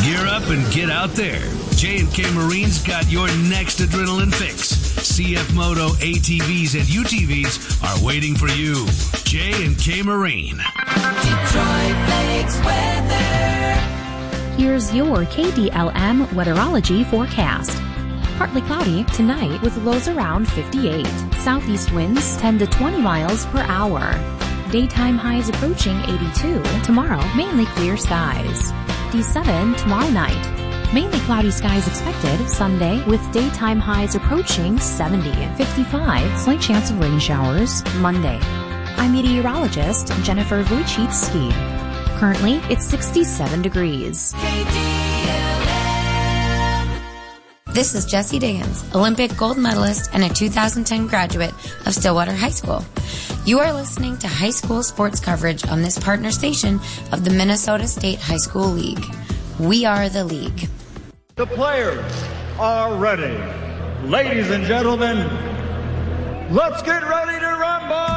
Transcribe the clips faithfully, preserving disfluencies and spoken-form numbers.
Gear up and get out there. J and K Marine's got your next adrenaline fix. C F Moto A T Vs and U T Vs are waiting for you. J and K Marine. Detroit Lakes weather. Here's your K D L M weatherology forecast. Partly cloudy tonight with lows around fifty-eight. Southeast winds ten to twenty miles per hour. Daytime highs approaching eighty-two. Tomorrow, mainly clear skies. D seven tomorrow night. Mainly cloudy skies expected Sunday with daytime highs approaching seventy. fifty-five, slight chance of rain showers Monday. I'm meteorologist Jennifer Wojcicki. Currently, it's sixty-seven degrees. K D L M. This is Jessie Diggins, Olympic gold medalist and a two thousand ten graduate of Stillwater High School. You are listening to high school sports coverage on this partner station of the Minnesota State High School League. We are the league. The players are ready. Ladies and gentlemen, let's get ready to rumble!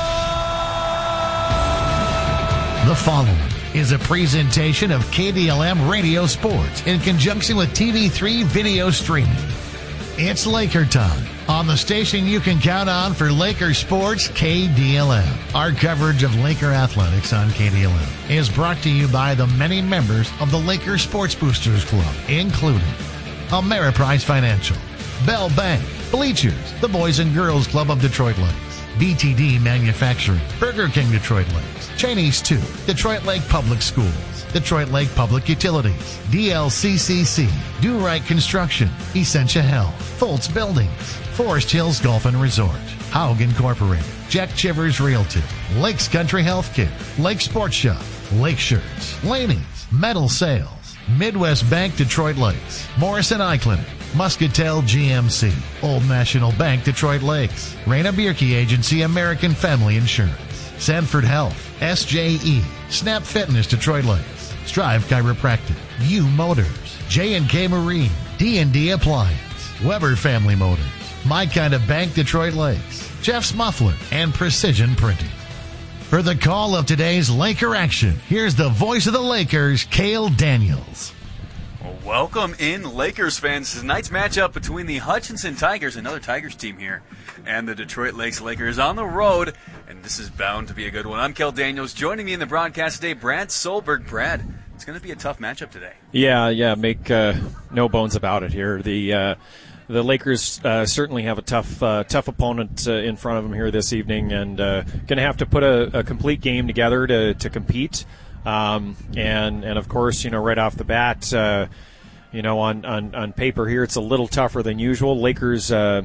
The following is a presentation of K D L M Radio Sports in conjunction with T V three video streaming. It's Laker time on the station you can count on for Laker sports, K D L M. Our coverage of Laker athletics on K D L M is brought to you by the many members of the Laker Sports Boosters Club, including Ameriprise Financial, Bell Bank, Bleachers, the Boys and Girls Club of Detroit Lakes, B T D Manufacturing, Burger King Detroit Lakes, Chinese two, Detroit Lake Public Schools, Detroit Lake Public Utilities, D L C C C, Do Right Construction, Essentia Health, Foltz Buildings, Forest Hills Golf and Resort, Haug Incorporated, Jack Chivers Realty, Lakes Country Healthcare, Lake Sports Shop, Lake Shirts, Laney's, Metal Sales, Midwest Bank Detroit Lakes, Morrison Eye Clinic, Muscatel G M C, Old National Bank Detroit Lakes, Raina Bierke Agency American Family Insurance, Sanford Health, S J E, Snap Fitness Detroit Lakes, Strive Chiropractic, U Motors, J and K Marine, D and D Appliance, Weber Family Motors, My Kind of Bank Detroit Lakes, Jeff's Muffler, and Precision Printing. For the call of today's Laker action, here's the voice of the Lakers, Cale Daniels. Well, welcome in, Lakers fans. Tonight's matchup between the Hutchinson Tigers, another Tigers team here, and the Detroit Lakes Lakers on the road, and this is bound to be a good one. I'm Cale Daniels. Joining me in the broadcast today, Brad Solberg. Brad, it's going to be a tough matchup today. Yeah, yeah, make uh, no bones about it here. The uh, the Lakers uh, certainly have a tough uh, tough opponent uh, in front of them here this evening, and uh, going to have to put a, a complete game together to, to compete. Um, and, and of course, you know, right off the bat, uh, you know, on, on, on paper here, it's a little tougher than usual. Lakers uh,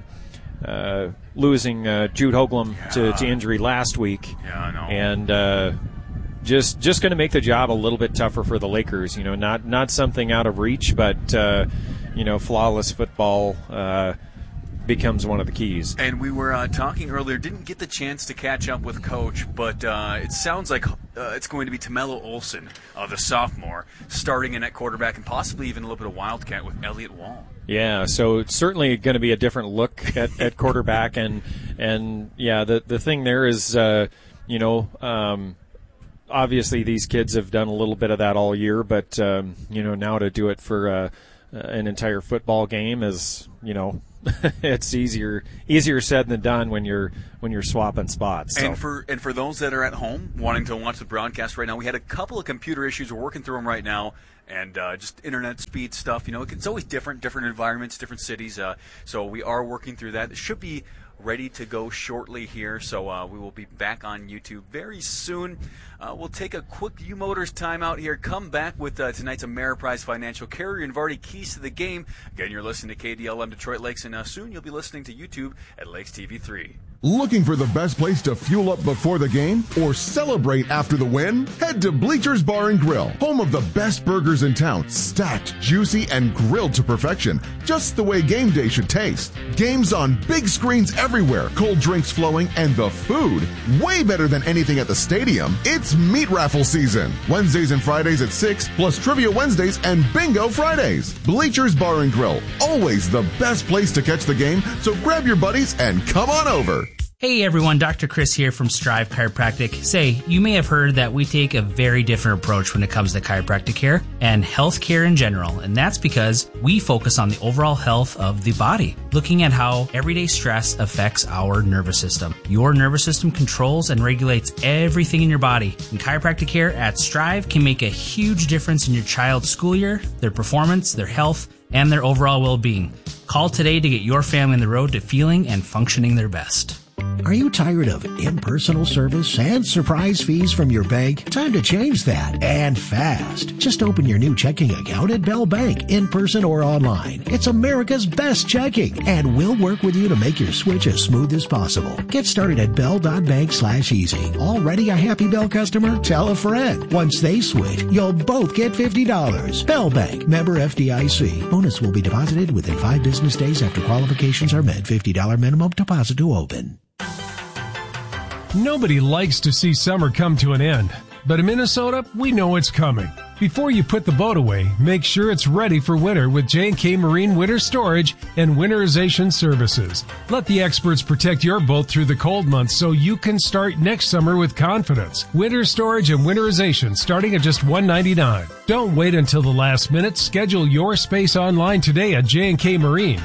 uh, losing uh, Jude Hoagland yeah. to, to injury last week. Yeah, I know. And uh, just just going to make the job a little bit tougher for the Lakers. You know, not not something out of reach, but, uh, you know, flawless football uh becomes one of the keys. And we were uh, talking earlier, didn't get the chance to catch up with Coach, but uh, it sounds like uh, it's going to be Tamelo Olson, uh, the sophomore, starting in at quarterback and possibly even a little bit of Wildcat with Elliott Wall. Yeah, so it's certainly going to be a different look at, at quarterback. And, and yeah, the, the thing there is, uh, you know, um, obviously these kids have done a little bit of that all year, but, um, you know, now to do it for uh, an entire football game is, you know, it's easier easier said than done when you're when you're swapping spots. So. And for and for those that are at home wanting to watch the broadcast right now, we had a couple of computer issues. We're working through them right now, and uh, just internet speed stuff. You know, it's always different, different environments, different cities. Uh, so we are working through that. It should be ready to go shortly here, so uh, we will be back on YouTube very soon. Uh, we'll take a quick U Motors timeout here, come back with uh, tonight's Ameriprise Financial Carrier and Vardy Keys to the Game. Again, you're listening to K D L M Detroit Lakes, and uh, soon you'll be listening to YouTube at Lakes T V three. Looking for the best place to fuel up before the game or celebrate after the win? Head to Bleachers Bar and Grill, home of the best burgers in town, stacked, juicy, and grilled to perfection, just the way game day should taste. Games on big screens everywhere, cold drinks flowing, and the food way better than anything at the stadium. It's meat raffle season. Wednesdays and Fridays at six, plus Trivia Wednesdays and Bingo Fridays. Bleachers Bar and Grill, always the best place to catch the game, so grab your buddies and come on over. Hey everyone, Doctor Chris here from Strive Chiropractic. Say, you may have heard that we take a very different approach when it comes to chiropractic care and health care in general, and that's because we focus on the overall health of the body, looking at how everyday stress affects our nervous system. Your nervous system controls and regulates everything in your body, and chiropractic care at Strive can make a huge difference in your child's school year, their performance, their health, and their overall well-being. Call today to get your family on the road to feeling and functioning their best. Are you tired of impersonal service and surprise fees from your bank? Time to change that, and fast. Just open your new checking account at Bell Bank, in person or online. It's America's best checking, and we'll work with you to make your switch as smooth as possible. Get started at bell.bank slash easy. Already a happy Bell customer? Tell a friend. Once they switch, you'll both get fifty dollars. Bell Bank, member F D I C. Bonus will be deposited within five business days after qualifications are met. fifty dollars minimum deposit to open. Nobody likes to see summer come to an end, but in Minnesota, we know it's coming. Before you put the boat away, make sure it's ready for winter with J and K Marine Winter Storage and Winterization Services. Let the experts protect your boat through the cold months so you can start next summer with confidence. Winter storage and winterization starting at just one hundred ninety-nine dollars. Don't wait until the last minute. Schedule your space online today at J and K Marine.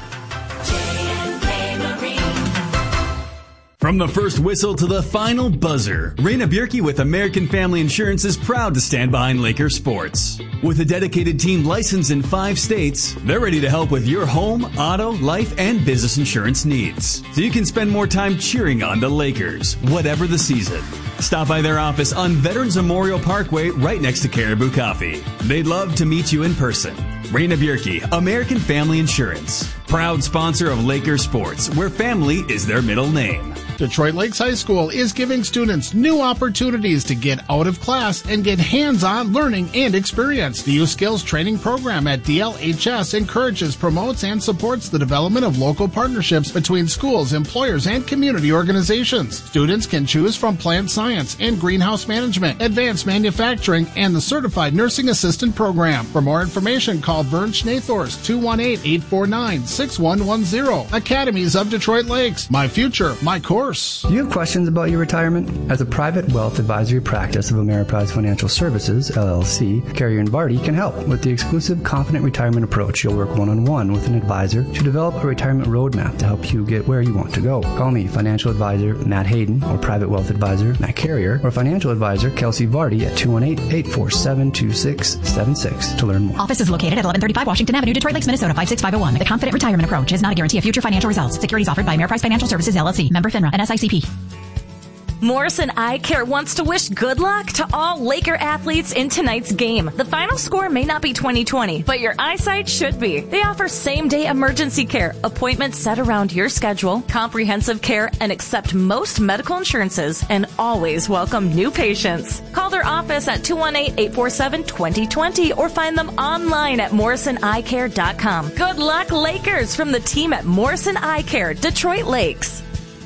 From the first whistle to the final buzzer, Raina Bjerke with American Family Insurance is proud to stand behind Laker sports. With a dedicated team licensed in five states, they're ready to help with your home, auto, life, and business insurance needs. So you can spend more time cheering on the Lakers, whatever the season. Stop by their office on Veterans Memorial Parkway right next to Caribou Coffee. They'd love to meet you in person. Raina Bjerke, American Family Insurance. Proud sponsor of Laker Sports, where family is their middle name. Detroit Lakes High School is giving students new opportunities to get out of class and get hands-on learning and experience. The Youth Skills Training Program at D L H S encourages, promotes, and supports the development of local partnerships between schools, employers, and community organizations. Students can choose from plant science and greenhouse management, advanced manufacturing, and the Certified Nursing Assistant Program. For more information, call Vern Schnathorst, two one eight, eight four nine, six one one zero. Academies of Detroit Lakes. My future, my course. Do you have questions about your retirement? As a private wealth advisory practice of Ameriprise Financial Services, L L C, Carrier and Vardy can help with the exclusive Confident Retirement Approach. You'll work one-on-one with an advisor to develop a retirement roadmap to help you get where you want to go. Call me, financial advisor Matt Hayden, or private wealth advisor Matt Carrier, or financial advisor Kelsey Vardy at two one eight, eight four seven, two six seven six to learn more. Office is located at eleven thirty-five Washington Avenue, Detroit Lakes, Minnesota, five six five zero one. The Confident Retirement Approach is not a guarantee of future financial results. Securities offered by Ameriprise Financial Services, L L C, member FINRA, and S I C P. Morrison Eye Care wants to wish good luck to all Laker athletes in tonight's game. The final score may not be twenty twenty, but your eyesight should be. They offer same-day emergency care, appointments set around your schedule, comprehensive care, and accept most medical insurances, and always welcome new patients. Call their office at two one eight, eight four seven, two zero two zero or find them online at morrison eye care dot com. Good luck, Lakers, from the team at Morrison Eye Care, Detroit Lakes.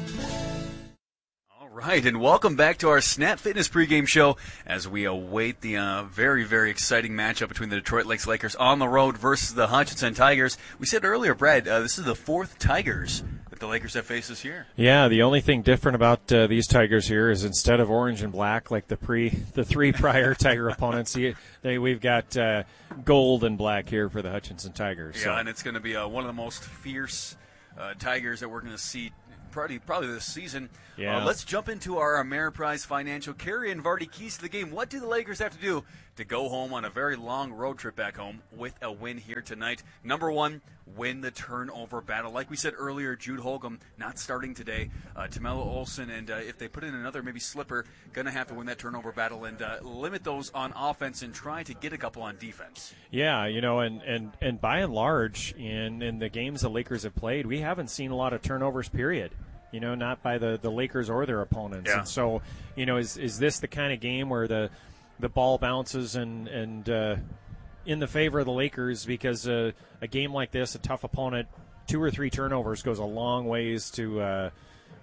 Right, and welcome back to our Snap Fitness pregame show as we await the uh, very, very exciting matchup between the Detroit Lakes Lakers on the road versus the Hutchinson Tigers. We said earlier, Brad, uh, this is the fourth Tigers that the Lakers have faced this year. Yeah, the only thing different about uh, these Tigers here is instead of orange and black like the pre the three prior Tiger opponents, you, they, we've got uh, gold and black here for the Hutchinson Tigers. Yeah, so. And it's going to be uh, one of the most fierce uh, Tigers that we're going to see Probably, probably this season. Yeah. Uh, let's jump into our Ameriprise Financial Carrier and Vardy keys to the game. What do the Lakers have to do to go home on a very long road trip back home with a win here tonight? Number one, win the turnover battle. Like we said earlier, Jude Holcomb not starting today. Uh, Tamelo Olson, and uh, if they put in another maybe slipper, going to have to win that turnover battle and uh, limit those on offense and try to get a couple on defense. Yeah, you know, and, and, and by and large, in, in the games the Lakers have played, we haven't seen a lot of turnovers, period. You know, not by the, the Lakers or their opponents. Yeah. And so, you know, is is this the kind of game where the the ball bounces and, and uh, in the favor of the Lakers? Because uh, a game like this, a tough opponent, two or three turnovers goes a long ways to uh,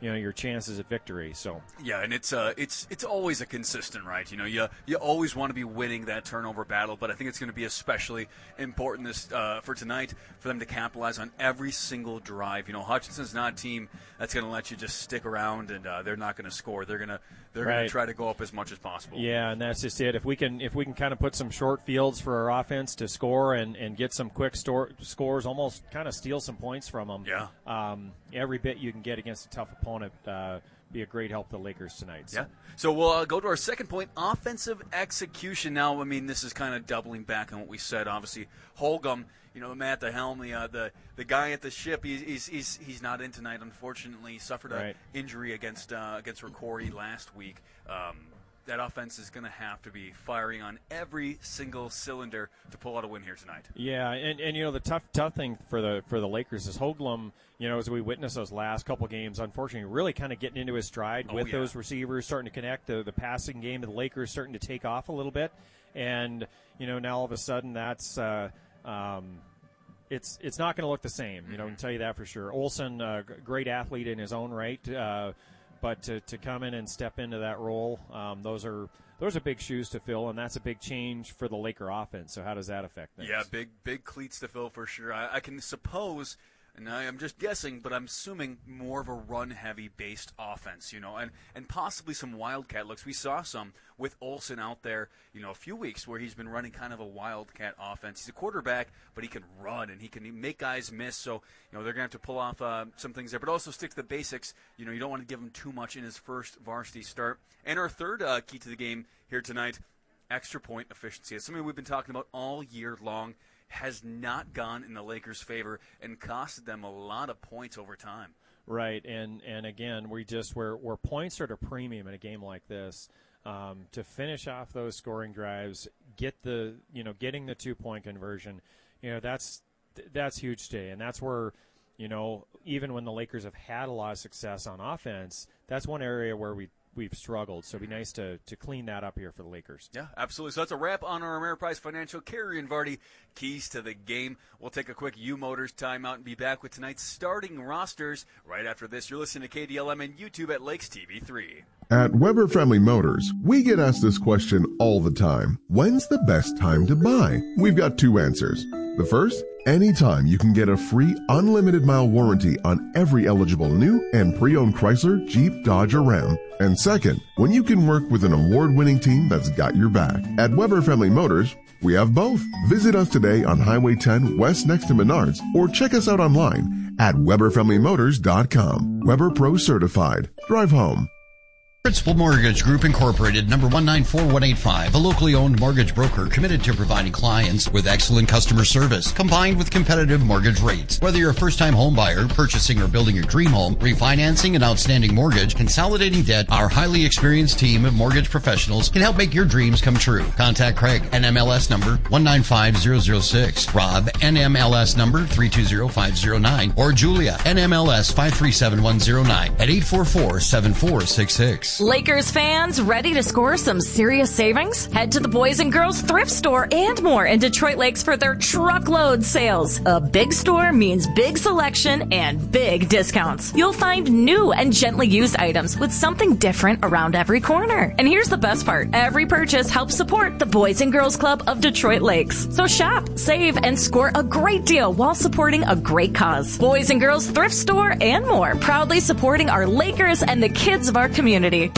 you know, your chances at victory. So yeah, and it's uh, it's it's always a consistent, right? You know, you you always want to be winning that turnover battle, but I think it's going to be especially important this uh, for tonight for them to capitalize on every single drive. You know, Hutchinson's not a team that's going to let you just stick around and uh, they're not going to score. They're going to they're Right. going to try to go up as much as possible. yeah, and that's just it. If we can if we can kind of put some short fields for our offense to score and, and get some quick store, scores, almost kind of steal some points from them. Yeah. Um, every bit you can get against a tough opponent. Uh, be a great help to the Lakers tonight. So. Yeah. So we'll uh, go to our second point, offensive execution. Now, I mean, this is kind of doubling back on what we said. Obviously, Holcomb, you know, the man at the helm, the uh, the, the guy at the ship, he's, he's he's he's not in tonight. Unfortunately, he suffered an Right. injury against uh, against Ricori last week. Um, that offense is going to have to be firing on every single cylinder to pull out a win here tonight. Yeah, and, and you know the tough tough thing for the for the Lakers is Hoagland, you know, as we witnessed those last couple games, unfortunately, really kind of getting into his stride Oh, with yeah. those receivers, starting to connect. The the passing game of the Lakers starting to take off a little bit, and you know now all of a sudden that's uh, um, it's it's not going to look the same. You know, I can tell you that for sure. Olsen, uh, g- great athlete in his own right. Uh, But to, to come in and step into that role, um, those are those are big shoes to fill, and that's a big change for the Laker offense. So how does that affect things? Yeah, big big cleats to fill for sure. I, I can suppose, and I, I'm just guessing, but I'm assuming more of a run-heavy based offense, you know, and, and possibly some wildcat looks. We saw some with Olsen out there, you know, a few weeks where he's been running kind of a wildcat offense. He's a quarterback, but he can run and he can make guys miss. So, you know, they're going to have to pull off uh, some things there, but also stick to the basics. You know, you don't want to give him too much in his first varsity start. And our third uh, key to the game here tonight, extra point efficiency. It's something we've been talking about all year long. Has not gone in the Lakers' favor and costed them a lot of points over time. Right, and and again, we just where where points are at a premium in a game like this, um, to finish off those scoring drives, get the you know getting the two point conversion, you know that's that's huge today, and that's where you know even when the Lakers have had a lot of success on offense, that's one area where we. We've struggled, so it'd be nice to, to clean that up here for the Lakers. Yeah, absolutely. So that's a wrap on our Ameriprise Financial Carrier and Vardy keys to the game. We'll take a quick U Motors timeout and be back with tonight's starting rosters right after this. You're listening to K D L M and YouTube at Lakes T V three. At Weber Friendly Motors, we get asked this question all the time. When's the best time to buy? We've got two answers. The first, anytime you can get a free unlimited mile warranty on every eligible new and pre-owned Chrysler, Jeep, Dodge, or Ram. And second, when you can work with an award-winning team that's got your back. At Weber Friendly Motors, we have both. Visit us today on Highway ten West next to Menards or check us out online at Weber Friendly Motors dot com. Weber Pro Certified. Drive home. Principal Mortgage Group Incorporated, number one nine four one eight five, a locally owned mortgage broker committed to providing clients with excellent customer service combined with competitive mortgage rates. Whether you're a first-time home buyer, purchasing or building your dream home, refinancing an outstanding mortgage, consolidating debt, our highly experienced team of mortgage professionals can help make your dreams come true. Contact Craig, N M L S number one nine five zero zero six, Rob, N M L S number three two zero five zero nine, or Julia, N M L S five three seven one zero nine at eight four four seven four six six. Lakers fans, ready to score some serious savings? Head to the Boys and Girls Thrift Store and more in Detroit Lakes for their truckload sales. A big store means big selection and big discounts. You'll find new and gently used items with something different around every corner. And here's the best part. Every purchase helps support the Boys and Girls Club of Detroit Lakes. So shop, save, and score a great deal while supporting a great cause. Boys and Girls Thrift Store and more, proudly supporting our Lakers and the kids of our community.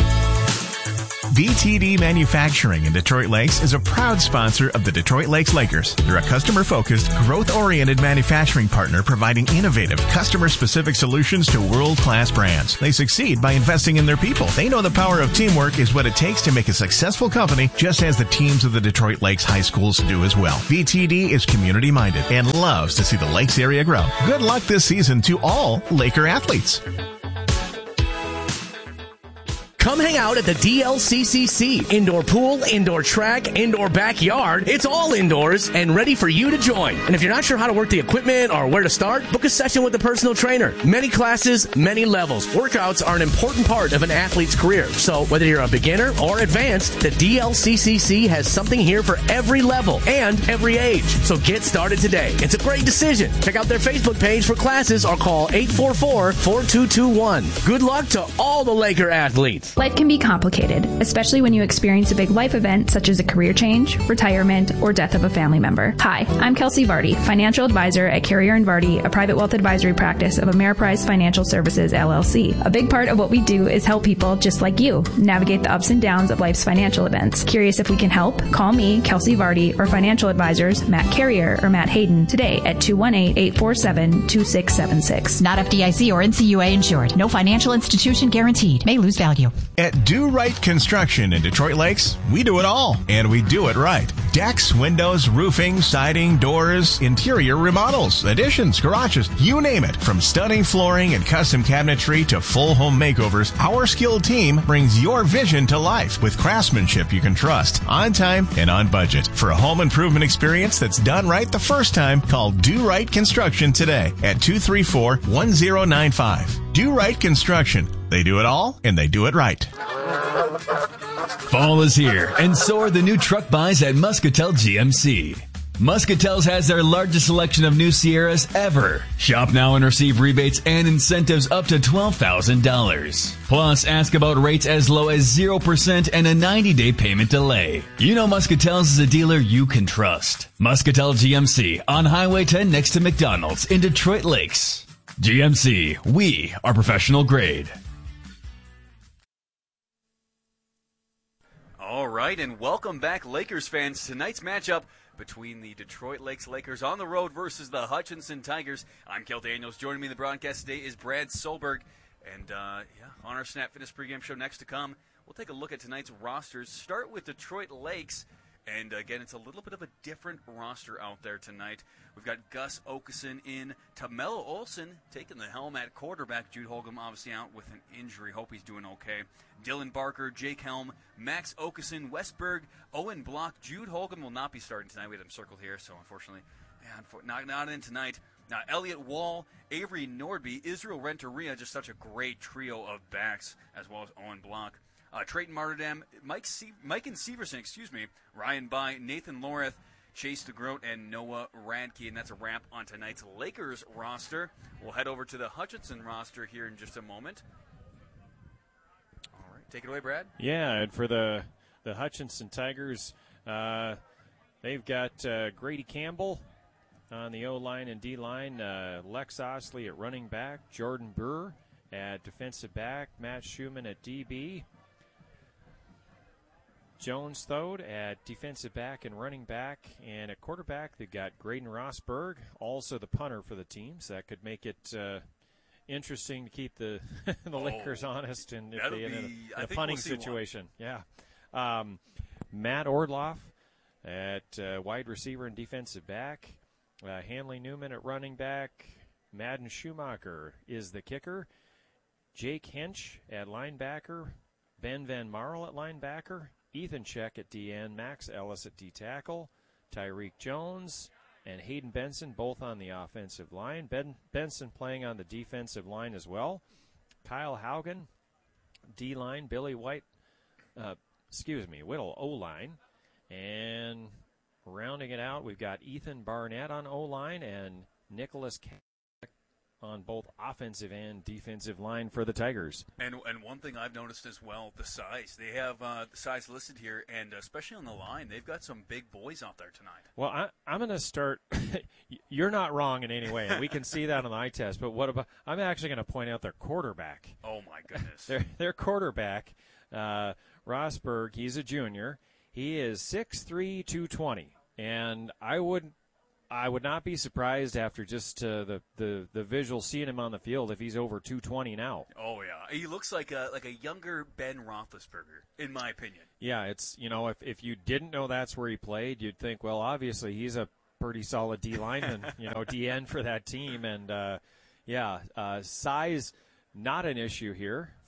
V T D Manufacturing in Detroit Lakes is a proud sponsor of the Detroit Lakes Lakers. They're a customer-focused, growth-oriented manufacturing partner providing innovative, customer-specific solutions to world-class brands. They succeed by investing in their people. They know the power of teamwork is what it takes to make a successful company, just as the teams of the Detroit Lakes High Schools do as well. V T D is community-minded and loves to see the Lakes area grow. Good luck this season to all Laker athletes. Come hang out at the D L C C C. Indoor pool, indoor track, indoor backyard. It's all indoors and ready for you to join. And if you're not sure how to work the equipment or where to start, book a session with a personal trainer. Many classes, many levels. Workouts are an important part of an athlete's career. So whether you're a beginner or advanced, the D L C C C has something here for every level and every age. So get started today. It's a great decision. Check out their Facebook page for classes or call eight four four, four two two one. Good luck to all the Laker athletes. Life can be complicated, especially when you experience a big life event such as a career change, retirement, or death of a family member. Hi, I'm Kelsey Vardy, financial advisor at Carrier and Vardy, a private wealth advisory practice of Ameriprise Financial Services, L L C. A big part of what we do is help people just like you navigate the ups and downs of life's financial events. Curious if we can help? Call me, Kelsey Vardy, or financial advisors Matt Carrier or Matt Hayden today at two one eight, eight four seven, two six seven six. Not F D I C or N C U A insured. No financial institution guaranteed. May lose value. At Do Right Construction in Detroit Lakes, we do it all, and we do it right. Decks, windows, roofing, siding, doors, interior remodels, additions, garages, you name it. From stunning flooring and custom cabinetry to full home makeovers, our skilled team brings your vision to life with craftsmanship you can trust, on time and on budget. For a home improvement experience that's done right the first time, call Do Right Construction today at two three four, one zero nine five. Do Right Construction. They do it all, and they do it right. Fall is here, and so are the new truck buys at Muscatel G M C. Muscatel's has their largest selection of new Sierras ever. Shop now and receive rebates and incentives up to twelve thousand dollars. Plus, ask about rates as low as zero percent and a ninety-day payment delay. You know Muscatel's is a dealer you can trust. Muscatel G M C on Highway ten next to McDonald's in Detroit Lakes. G M C, we are professional grade. All right, and welcome back, Lakers fans. Tonight's matchup between the Detroit Lakes Lakers on the road versus the Hutchinson Tigers. I'm Kel Daniels. Joining me in the broadcast today is Brad Solberg. And, uh, yeah, on our Snap Fitness pregame show next to come, we'll take a look at tonight's rosters. Start with Detroit Lakes. And, again, it's a little bit of a different roster out there tonight. We've got Gus Okeson in. Tamelo Olson taking the helm at quarterback. Jude Holcomb obviously out with an injury. Hope he's doing okay. Dylan Barker, Jake Helm, Max Okeson, Westberg, Owen Block. Jude Holcomb will not be starting tonight. We have him circled here, so unfortunately, yeah, not, not in tonight. Now, Elliot Wall, Avery Nordby, Israel Renteria, just such a great trio of backs, as well as Owen Block. Uh, Trayton Martindam, Mike Se- Mike and Severson, excuse me, Ryan By, Nathan Loreth, Chase DeGroat, and Noah Radke. And that's a wrap on tonight's Lakers roster. We'll head over to the Hutchinson roster here in just a moment. All right, take it away, Brad. Yeah, and for the, the Hutchinson Tigers, uh, they've got uh, Grady Campbell on the O-line and D-line, uh, Lex Osley at running back, Jordan Burr at defensive back, Matt Schumann at D B, Jones Thode at defensive back and running back, and at quarterback they've got Graydon Rosberg, also the punter for the team, so that could make it uh, interesting to keep the the oh, Lakers honest and if they in a, in a punting we'll situation. One. Yeah, um, Matt Orloff at uh, wide receiver and defensive back, uh, Hanley Newman at running back, Madden Schumacher is the kicker, Jake Hench at linebacker, Ben Van Marl at linebacker, Ethan Check at D N, Max Ellis at D tackle, Tyreek Jones and Hayden Benson both on the offensive line. Ben Benson playing on the defensive line as well. Kyle Haugen, D line. Billy White, uh, excuse me, Whittle O line, and rounding it out, we've got Ethan Barnett on O line and Nicholas K- on both offensive and defensive line for the Tigers. And and one thing I've noticed as well, the size. They have uh, the size listed here, and especially on the line, they've got some big boys out there tonight. Well, I, I'm going to start. You're not wrong in any way, and we can see that on the eye test. But what about? I'm actually going to point out their quarterback. Oh my goodness! their their quarterback, uh, Rosberg. He's a junior. He is six three, two twenty, and I wouldn't. I would not be surprised after just uh, the, the the visual seeing him on the field if he's over two twenty now. Oh yeah, he looks like a like a younger Ben Roethlisberger, in my opinion. Yeah, it's you know if if you didn't know that's where he played, you'd think well obviously he's a pretty solid D lineman, you know D N for that team, and uh, yeah, uh, size not an issue here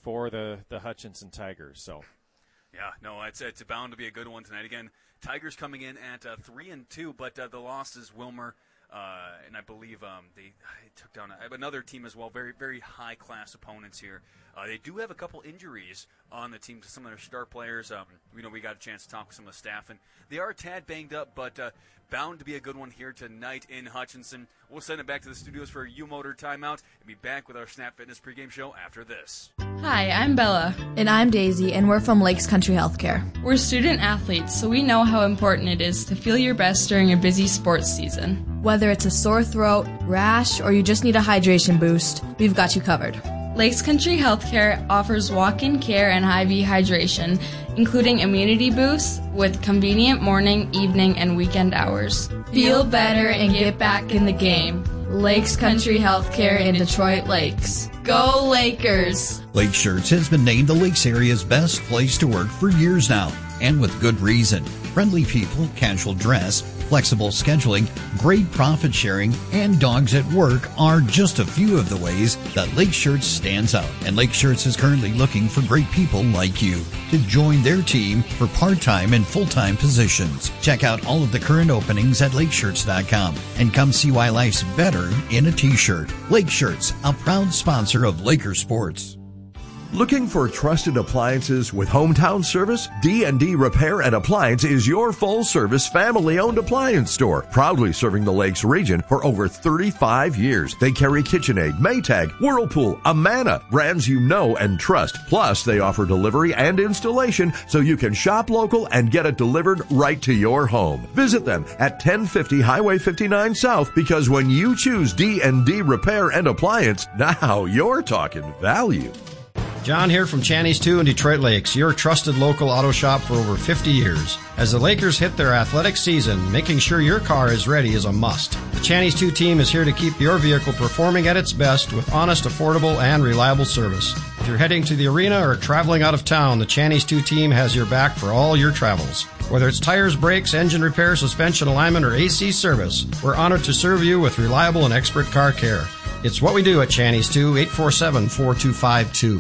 for the, the Hutchinson Tigers. So, yeah, no, it's it's bound to be a good one tonight. Again, Tigers coming in at uh, three and two, but uh, the loss is Wilmer. Uh, and I believe um, they, they took down another team as well. Very, very high-class opponents here. Uh, they do have a couple injuries on the team to some of their star players. Um, you know, we got a chance to talk with some of the staff, and they are a tad banged up, but uh, bound to be a good one here tonight in Hutchinson. We'll send it back to the studios for a U-Motor timeout and be back with our Snap Fitness pregame show after this. Hi, I'm Bella. And I'm Daisy, and we're from Lakes Country Healthcare. We're student athletes, so we know how important it is to feel your best during a busy sports season. Whether it's a sore throat, rash, or you just need a hydration boost, we've got you covered. Lakes Country Healthcare offers walk-in care and I V hydration, including immunity boosts with convenient morning, evening, and weekend hours. Feel better and get back in the game. Lakes Country Healthcare in Detroit Lakes. Go Lakers! Lake Shirts has been named the Lakes area's best place to work for years now, and with good reason. Friendly people, casual dress, flexible scheduling, great profit sharing, and dogs at work are just a few of the ways that Lake Shirts stands out. And Lake Shirts is currently looking for great people like you to join their team for part-time and full-time positions. Check out all of the current openings at lake shirts dot com and come see why life's better in a t-shirt. Lake Shirts, a proud sponsor of Laker Sports. Looking for trusted appliances with hometown service? D and D Repair and Appliance is your full-service, family-owned appliance store, proudly serving the Lakes region for over thirty-five years. They carry KitchenAid, Maytag, Whirlpool, Amana, brands you know and trust. Plus, they offer delivery and installation so you can shop local and get it delivered right to your home. Visit them at ten fifty Highway fifty-nine South, because when you choose D and D Repair and Appliance, now you're talking value. John here from Channy's two in Detroit Lakes, your trusted local auto shop for over fifty years. As the Lakers hit their athletic season, making sure your car is ready is a must. The Channy's two team is here to keep your vehicle performing at its best with honest, affordable, and reliable service. If you're heading to the arena or traveling out of town, the Channy's two team has your back for all your travels. Whether it's tires, brakes, engine repair, suspension alignment, or A C service, we're honored to serve you with reliable and expert car care. It's what we do at Channy's two, eight four seven, four two five two.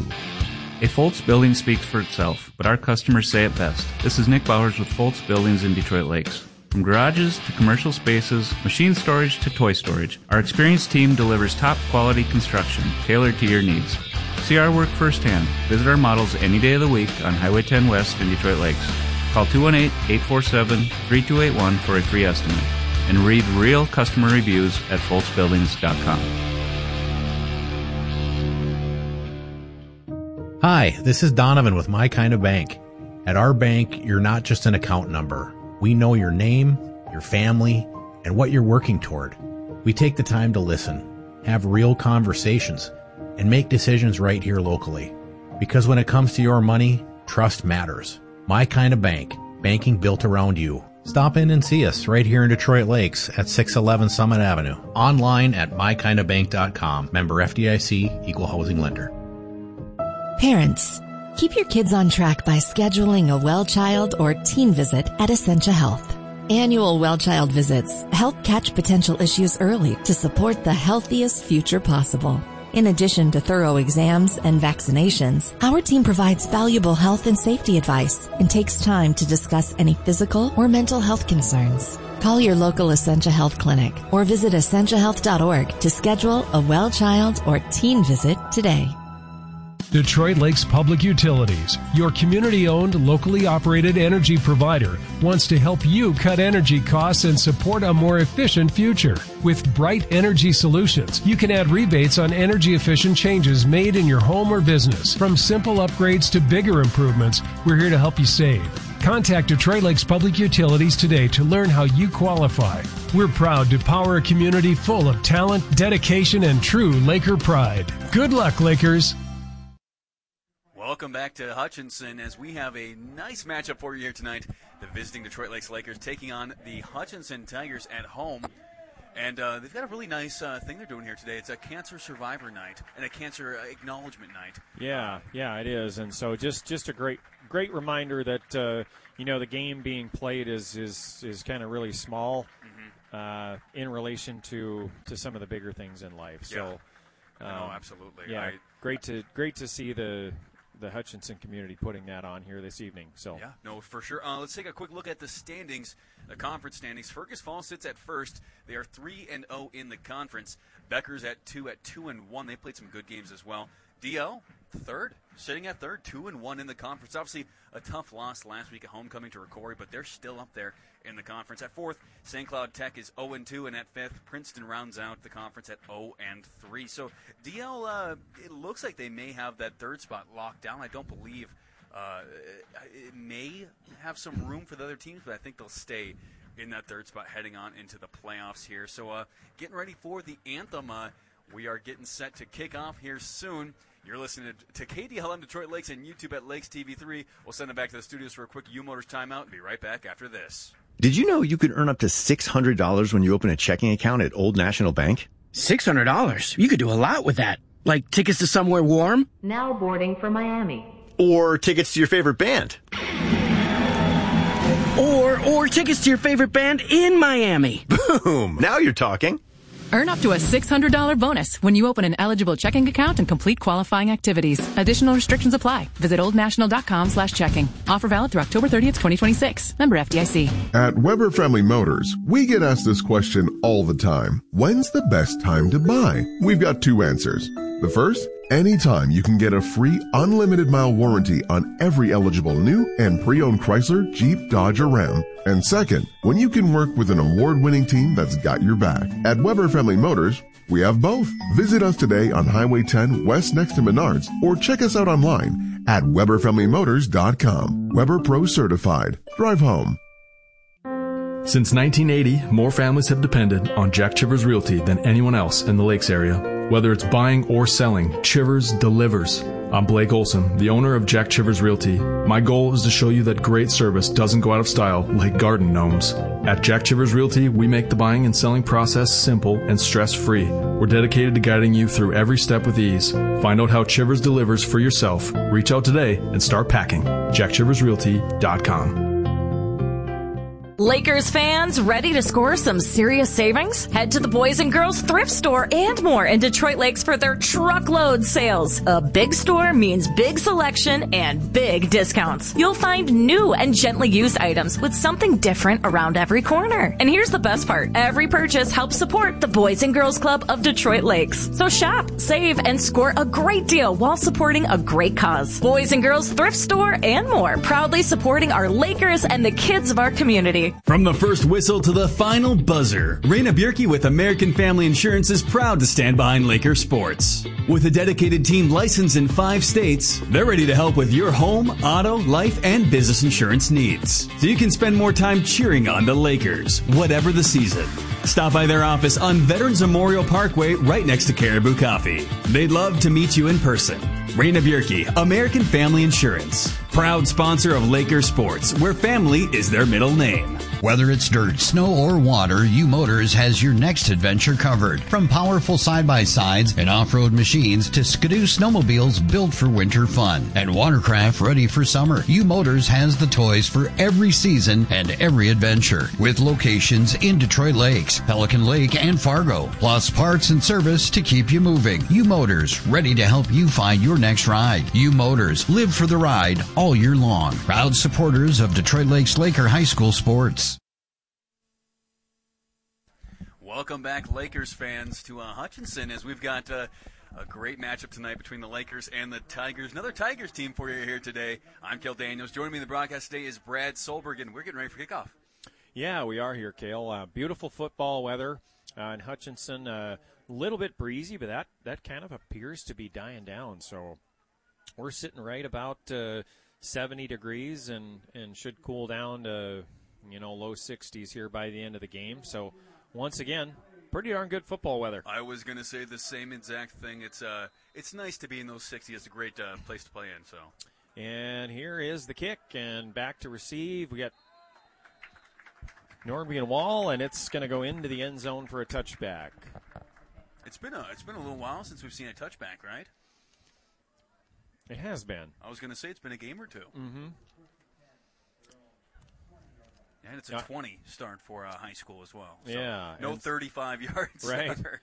A Foltz building speaks for itself, but our customers say it best. This is Nick Bowers with Foltz Buildings in Detroit Lakes. From garages to commercial spaces, machine storage to toy storage, our experienced team delivers top quality construction tailored to your needs. See our work firsthand. Visit our models any day of the week on Highway ten West in Detroit Lakes. Call two one eight, eight four seven, three two eight one for a free estimate. And read real customer reviews at foltz buildings dot com. Hi, this is Donovan with My Kind of Bank. At our bank, you're not just an account number. We know your name, your family, and what you're working toward. We take the time to listen, have real conversations, and make decisions right here locally. Because when it comes to your money, trust matters. My Kind of Bank, banking built around you. Stop in and see us right here in Detroit Lakes at six eleven Summit Avenue. Online at my kind of bank dot com. Member F D I C, Equal Housing Lender. Parents, keep your kids on track by scheduling a well child or teen visit at Essentia Health. Annual well child visits help catch potential issues early to support the healthiest future possible. In addition to thorough exams and vaccinations, our team provides valuable health and safety advice and takes time to discuss any physical or mental health concerns. Call your local Essentia Health clinic or visit essentia health dot org to schedule a well child or teen visit today. Detroit Lakes Public Utilities, your community-owned, locally operated energy provider, wants to help you cut energy costs and support a more efficient future. With Bright Energy Solutions, you can add rebates on energy-efficient changes made in your home or business. From simple upgrades to bigger improvements, we're here to help you save. Contact Detroit Lakes Public Utilities today to learn how you qualify. We're proud to power a community full of talent, dedication, and true Laker pride. Good luck, Lakers! Welcome back to Hutchinson as we have a nice matchup for you here tonight. The visiting Detroit Lakes Lakers taking on the Hutchinson Tigers at home. And uh, they've got a really nice uh, thing they're doing here today. It's a Cancer Survivor Night and a Cancer Acknowledgement Night. Yeah, yeah, it is. And so just, just a great great reminder that, uh, you know, the game being played is is, is kind of really small mm-hmm. uh, in relation to, to some of the bigger things in life. So, yeah. um, no, absolutely. Yeah, I, great to great to see the the Hutchinson community putting that on here this evening. So yeah, no, for sure. Uh, let's take a quick look at the standings, the conference standings. Fergus Falls sits at first. They are three and zero in the conference. Becker's at two at two and one. They played some good games as well. D L third, sitting at third, two and one in the conference. Obviously, a tough loss last week at homecoming to Rocori, but they're still up there in the conference. At fourth, Saint Cloud Tech is zero and two, and at fifth, Princeton rounds out the conference at zero and three. So D L, uh, it looks like they may have that third spot locked down. I don't believe uh, it may have some room for the other teams, but I think they'll stay in that third spot heading on into the playoffs here. So uh, getting ready for the anthem. Uh, we are getting set to kick off here soon. You're listening to K D L M Detroit Lakes and YouTube at Lakes T V three. We'll send it back to the studios for a quick U Motors timeout and be right back after this. Did you know you could earn up to six hundred dollars when you open a checking account at Old National Bank? six hundred dollars? You could do a lot with that. Like tickets to somewhere warm? Now boarding for Miami. Or tickets to your favorite band? Or, or tickets to your favorite band in Miami. Boom! Now you're talking. Earn up to a six hundred dollars bonus when you open an eligible checking account and complete qualifying activities. Additional restrictions apply. Visit oldnational.com slash checking. Offer valid through October thirtieth, twenty twenty-six. Member F D I C. At Weber Family Motors, we get asked this question all the time. When's the best time to buy? We've got two answers. The first, anytime you can get a free unlimited mile warranty on every eligible new and pre-owned Chrysler, Jeep, Dodge, or Ram. And second, when you can work with an award-winning team that's got your back. At Weber Family Motors, we have both. Visit us today on Highway ten West next to Menards or check us out online at weber family motors dot com. Weber Pro Certified. Drive home. Since nineteen eighty, more families have depended on Jack Chivers Realty than anyone else in the Lakes area. Whether it's buying or selling, Chivers delivers. I'm Blake Olson, the owner of Jack Chivers Realty. My goal is to show you that great service doesn't go out of style like garden gnomes. At Jack Chivers Realty, we make the buying and selling process simple and stress-free. We're dedicated to guiding you through every step with ease. Find out how Chivers delivers for yourself. Reach out today and start packing. jack chivers realty dot com. Lakers fans, ready to score some serious savings? Head to the Boys and Girls Thrift Store and more in Detroit Lakes for their truckload sales. A big store means big selection and big discounts. You'll find new and gently used items with something different around every corner. And here's the best part. Every purchase helps support the Boys and Girls Club of Detroit Lakes. So shop, save, and score a great deal while supporting a great cause. Boys and Girls Thrift Store and more, proudly supporting our Lakers and the kids of our community. From the first whistle to the final buzzer, Raina Bjerke with American Family Insurance is proud to stand behind Laker sports. With a dedicated team licensed in five states, they're ready to help with your home, auto, life, and business insurance needs. So you can spend more time cheering on the Lakers, whatever the season. Stop by their office on Veterans Memorial Parkway right next to Caribou Coffee. They'd love to meet you in person. Raina Bjerke, American Family Insurance. Proud sponsor of Laker Sports, where family is their middle name. Whether it's dirt, snow, or water, U Motors has your next adventure covered. From powerful side-by-sides and off-road machines to Skidoo snowmobiles built for winter fun and watercraft ready for summer, U Motors has the toys for every season and every adventure. With locations in Detroit Lakes, Pelican Lake, and Fargo, plus parts and service to keep you moving. U Motors, ready to help you find your next ride. U Motors, live for the ride all year long. Proud supporters of Detroit Lakes Laker High School sports. Welcome back, Lakers fans, to uh, Hutchinson, as we've got uh, a great matchup tonight between the Lakers and the Tigers. Another Tigers team for you here today. I'm Kel Daniels. Joining me in the broadcast today is Brad Solberg, and we're getting ready for kickoff. Yeah, we are here, Cale. Uh, beautiful football weather uh, in Hutchinson. A uh, little bit breezy, but that, that kind of appears to be dying down. So we're sitting right about uh, seventy degrees and, and should cool down to, you know, low sixties here by the end of the game. So once again, pretty darn good football weather. I was going to say the same exact thing. It's uh, it's nice to be in those sixties. It's a great uh, place to play in. So, and here is the kick, and back to receive. We got Norby Wall, and it's going to go into the end zone for a touchback. It's been a it's been a little while since we've seen a touchback, right? It has been. I was going to say it's been a game or two. Mm-hmm. And it's a twenty start for uh, high school as well. So yeah. no thirty-five yards. Right. Starter.